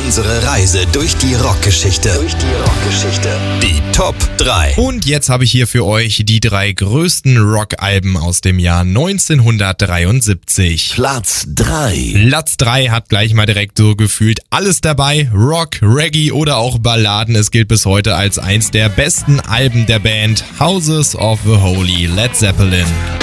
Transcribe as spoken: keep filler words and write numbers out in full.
Unsere Reise durch die Rockgeschichte. Durch die Rockgeschichte. Die Top drei. Und jetzt habe ich hier für euch die drei größten Rockalben aus dem Jahr neunzehnhundertdreiundsiebzig. Platz drei. Platz drei hat gleich mal direkt so gefühlt alles dabei. Rock, Reggae oder auch Balladen. Es gilt bis heute als eins der besten Alben der Band Houses of the Holy, Led Zeppelin.